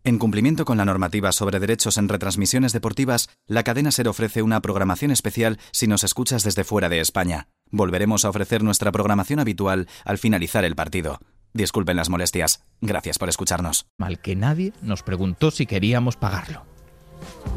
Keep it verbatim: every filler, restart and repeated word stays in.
En cumplimiento con la normativa sobre derechos en retransmisiones deportivas, la cadena SER ofrece una programación especial si nos escuchas desde fuera de España. Volveremos a ofrecer nuestra programación habitual al finalizar el partido. Disculpen las molestias. Gracias por escucharnos. Mal que nadie nos preguntó si queríamos pagarlo.